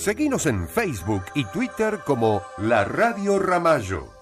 Seguinos en Facebook y Twitter como La Radio Ramallo.